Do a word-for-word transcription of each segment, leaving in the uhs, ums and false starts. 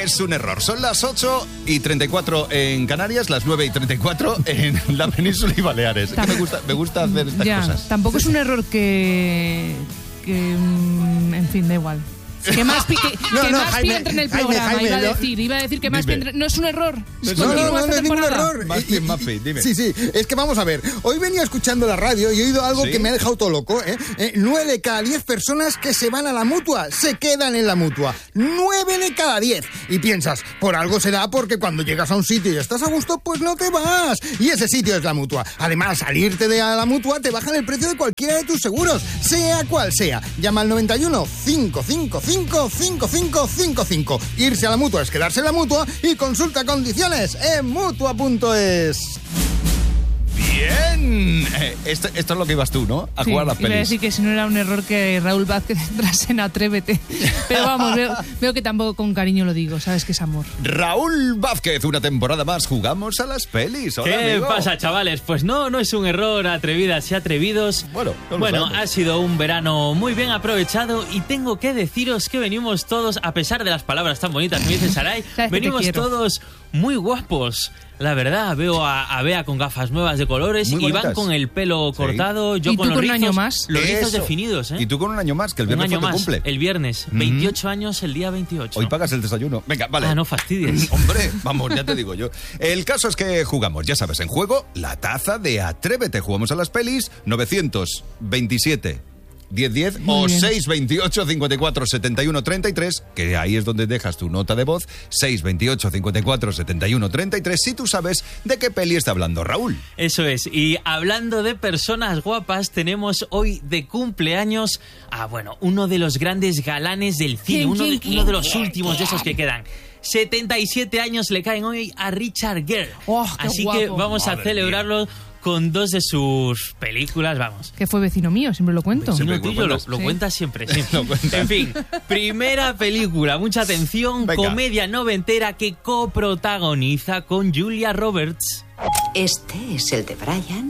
es un error. Son las ocho y treinta y cuatro en Canarias, las nueve y treinta y cuatro en la península y Baleares. Es que me gusta, me gusta hacer estas ya, cosas. Tampoco es un error que... que en fin, da igual. Que más, pi, que, no, que no, más Jaime, pi entre en el Jaime, programa, Jaime, iba a yo- decir. Iba a decir que más pi Dime. entre... No es un error. No, Continúa no, no, esta no es ningún temporada. error. Más Y- bien, y- más bien, dime. Sí, sí, es que vamos a ver. Hoy venía escuchando la radio y he oído algo ¿Sí? que me ha dejado todo loco. ¿eh? Eh, nueve de cada diez personas que se van a la Mutua se quedan en la Mutua. Nueve de cada diez. Y piensas, por algo será porque cuando llegas a un sitio y estás a gusto, pues no te vas. Y ese sitio es la Mutua. Además, salirte de la Mutua te bajan el precio de cualquiera de tus seguros, sea cual sea. Llama al noventa y uno, cinco cinco cinco, cinco cinco cinco cinco. Irse a la Mutua es quedarse en la Mutua y consulta condiciones en mutua punto es. Bien. Eh, esto, esto es lo que ibas tú, ¿no? A Sí, jugar las iba a pelis. decir que si no era un error que Raúl Vázquez entrase en Atrévete. Pero vamos, veo, veo que tampoco con cariño lo digo, sabes que es amor. Raúl Vázquez, una temporada más jugamos a las pelis. Hola, ¿Qué amigo. pasa, chavales? Pues no, no es un error, atrevidas y atrevidos. Bueno, no lo Bueno, sabemos. ha sido un verano muy bien aprovechado y tengo que deciros que venimos todos, a pesar de las palabras tan bonitas que me dice Saray, Sabes que te venimos quiero. todos muy guapos. La verdad, veo a, a Bea con gafas nuevas de colores, Muy Iván bonitas. con el pelo Sí. cortado, yo ¿Y con tú los con un rizos, año más? los rizos Eso. definidos, ¿eh? Y tú con un año más, que el un viernes año fue tu más, cumple. el viernes, veintiocho años el día veintiocho. Hoy pagas el desayuno. Venga, vale. Ah, no fastidies. Hombre, vamos, ya te digo yo. El caso es que jugamos, ya sabes, en juego, la taza de Atrévete. Jugamos a las pelis, novecientos veintisiete diez diez o bien. seiscientos veintiocho, cincuenta y cuatro, setenta y uno, treinta y tres, que ahí es donde dejas tu nota de voz, seiscientos veintiocho, cincuenta y cuatro, setenta y uno, treinta y tres, si tú sabes de qué peli está hablando Raúl. Eso es, y hablando de personas guapas, tenemos hoy de cumpleaños a, bueno, uno de los grandes galanes del cine, ¿Quién, uno de, quién, uno de quién, los quién, últimos de esos que quedan. setenta y siete años le caen hoy a Richard Gere. Oh, qué Así guapo. que vamos a Madre celebrarlo con dos de sus películas, vamos. Que fue vecino mío, siempre lo cuento. Siempre Uno tuyo lo, cuentas. lo Sí. cuentas siempre, sí. Lo cuentas. En fin, primera película, mucha atención, Venga. comedia noventera que coprotagoniza con Julia Roberts. Este es el de Brian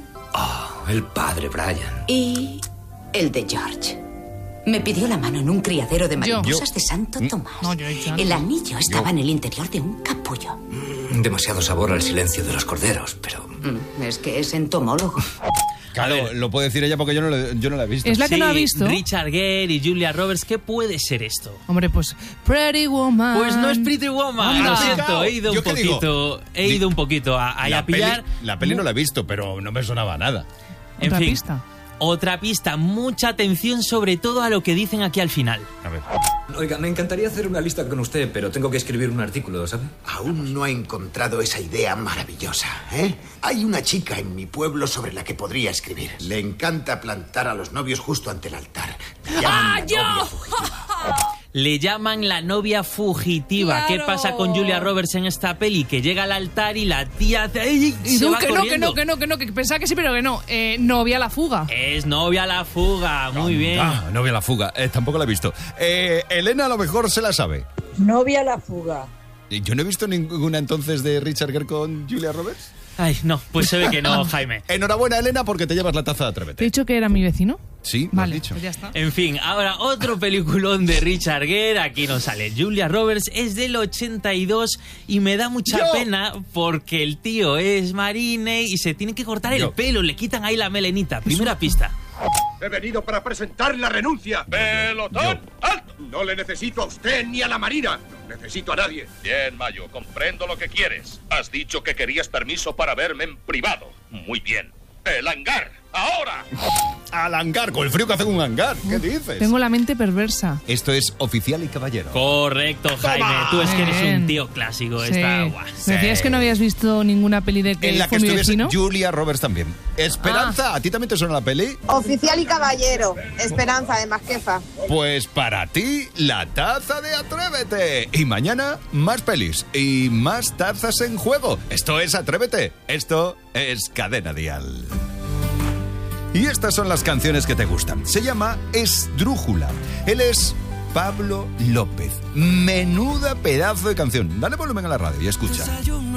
El padre Brian. y el de George. Me pidió la mano en un criadero de mariposas Yo. de Santo Tomás. No, yo he dicho antes. El anillo estaba en el interior de un capullo. Demasiado sabor al silencio de los corderos, pero... Mm, Es que es entomólogo. Claro, lo puede decir ella porque yo no, lo- yo no la he visto. Es la que Sí, no ha visto. Richard Gere y Julia Roberts, ¿qué puede ser esto? Hombre, pues Pretty Woman. Pues no es Pretty Woman, Anda. lo siento, he ido ¿Yo un qué digo? poquito, he Di- ido un poquito a, a, la, a pillar. peli, la peli no la he visto, pero no me sonaba nada. En Otra fin, pista. otra pista, mucha atención sobre todo a lo que dicen aquí al final. A ver. Oiga, me encantaría hacer una lista con usted, pero tengo que escribir un artículo, ¿sabe? Aún no he encontrado esa idea maravillosa, ¿eh? Hay una chica en mi pueblo sobre la que podría escribir. Le encanta plantar a los novios justo ante el altar. Le llaman la novia fugitiva. Le llaman la novia fugitiva. ¿Qué Claro. pasa con Julia Roberts en esta peli? Que llega al altar y la tía hace- ¡ay! Y se tú va que no, que corriendo. no, que no, que no, que pensaba que sí, pero que no. Eh, novia a la fuga. Es novia a la fuga, muy bien. Ah, no vi la fuga. Eh, tampoco la he visto. Eh, Elena a lo mejor se la sabe. Novia a la fuga. Eh, Yo no he visto ninguna entonces de Richard Gere con Julia Roberts. Ay, no, pues se ve que no, Jaime. Enhorabuena, Elena, porque te llevas la taza de ¿Te he Atrévete. dicho que era mi vecino? Sí, me has Vale, dicho. pues ya está. En fin, ahora otro peliculón de Richard Gere. Aquí nos sale Julia Roberts, es del ochenta y dos y me da mucha Yo. pena porque el tío es marine y se tiene que cortar Yo. el pelo, le quitan ahí la melenita. Primera pista. He venido para presentar la renuncia. ¡Pelotón! ¡Alto! No le necesito a usted ni a la Marina. No necesito a nadie. Bien, Mayo, comprendo lo que quieres. Has dicho que querías permiso para verme en privado. Muy bien. ¡El hangar! ¡Ahora! Al hangar, con el frío que hace un hangar. ¿Qué dices? Tengo la mente perversa. Esto es Oficial y Caballero. Correcto, Jaime. Tú es que eres Bien. un tío clásico. Sí. Está guay. ¿Me decías que no habías visto ninguna peli de que En la que fue mi estuviese vecino? Julia Roberts también. Esperanza, ¿a ti también te suena la peli? Oficial y caballero. Esperanza de Masquefa. Pues para ti, la taza de Atrévete. Y mañana, más pelis y más tazas en juego. Esto es Atrévete. Esto es Cadena Dial. Y estas son las canciones que te gustan. Se llama Esdrújula. Él es Pablo López. Menuda pedazo de canción. Dale volumen a la radio y escucha.